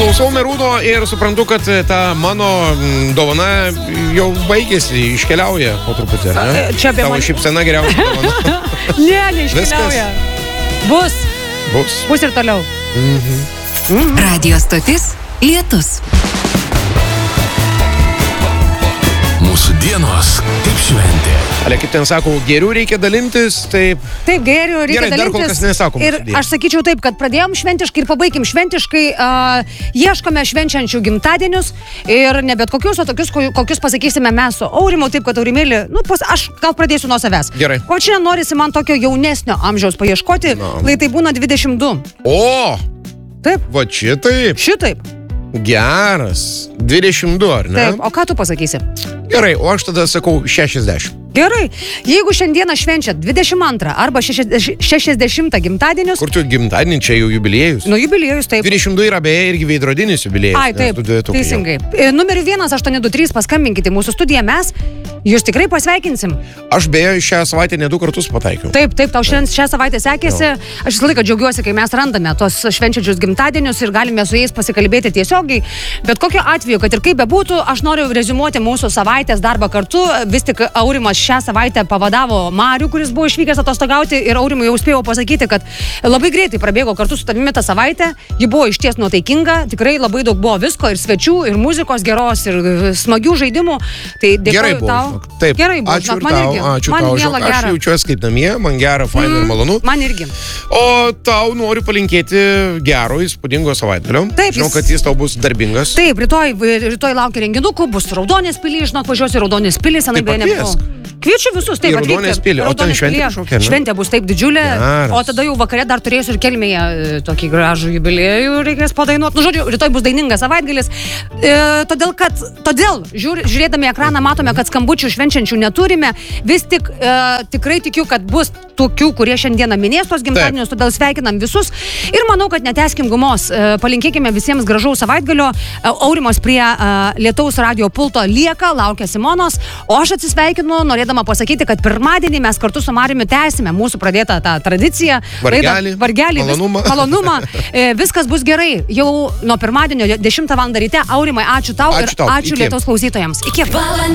Klausau Merūno ir suprantu, kad ta mano dovana jau baigėsi, iškeliauja po truputį, ne? Čia apie Tavo šypsena geriausia dovana. Neiškeliauja. Bus ir toliau. Radio stotis Lietus. Mūsų dienos kaip šventė. Ale, kaip ten sako, geriau reikia dalintis, taip... Taip, geriau reikia dalintis. Gerai, dar kol kas nesakom. Ir aš sakyčiau taip, kad pradėjom šventiškai ir pabaikim šventiškai. Ieškome švenčiančių gimtadienius ir ne bet kokius, o tokius, kokius pasakysime mes su Aurimu, taip kad Aurimėlį, aš gal pradėsiu nuo savęs. Gerai. O čia norisi man tokio jaunesnio amžiaus paieškoti, lai tai būna 22. O! Taip. Va šitaip. Šitaip. Geras. 22, ar ne? Taip, o ką tu pasakysi? Gerai, o aš tada sakau 60. Gerai, jeigu šiandieną švenčiat 22 arba 60 gimtadienius... Kur tu gimtadienį, čia jau jubiliejus? Nu, jubiliejus, taip. 22 yra beje irgi veidrodinis jubiliejus. Ai, taip, teisingai. Numeriu 1823 paskambinkite mūsų studiją, mes jūs tikrai pasveikinsim. Aš beje šią savaitę ne 2 kartus pataikiau. Taip, tau šią savaitę sekėsi. Aš visą laiką džiaugiuosi, kai mes randame tos švenčiančius gimtadienius ir galime su jais pasikalbėti tiesiogiai. Bet kokiu atveju, kad ir kaip bebūtų, aš noriu reziumuoti mūsų savaitės darbą kartu. Vis tik Aurimas šią savaitę pavadavo Marių, kuris buvo išvykęs atostogauti, ir Aurimui jau spėjau pasakyti, kad labai greitai prabėgo kartu su tavimi tą savaitę. Ji buvo išties nuotaikinga, tikrai labai daug buvo visko, ir svečių, ir muzikos geros, ir smagių žaidimų. Tai dėkoju tau. Taip, gerai buvo, ačiū man irgi. Ačiū tau, aš jaučiuosi kaip namie, man gera, faina ir malonu. Man irgi. O tau noriu palinkėti gero, įspūdingo savaitgalio. Taip, žinau, kad jis tau bus darbingas. Taip, rytoj laukia renginukų, bus Raudonės pilį, žinok, važiuosiu Raudonės pilį, senai beje nebuvau. Kviečiu visus, taip atvykti. Raudonės pilį, o ten šventė kažkokia, ne? Šventė bus taip didžiulė, o tada jau vakare dar turėsiu ir Kelmėje tokį gražų jubiliejų, reikės padainuoti. Nu, žodžiu, rytoj bus dainingas savaitgalis. Todėl, žiūrėdami ekraną, matome, kad skambučių švenčiančių neturime. Vis tik tikrai tikiu, kad bus tokių, kurie šiandieną minės tos gimtadienius, todėl sveikinam visus. Ir manau, kad neteskim gumos. Palinkėkime visiems gražaus savaitgalio. Aurimas prie Lietaus radio pulto lieka, laukia Simonos. O aš atsisveikinu, norėdama pasakyti, kad pirmadienį mes kartu su Mariumi tęsime mūsų pradėtą tą tradiciją. Vargelį, malonumą. Viskas bus gerai. Jau nuo pirmadienio 10 val. Ryte. Aurimai, ačiū tau ir ačiū Lietaus klausytojams. Iki.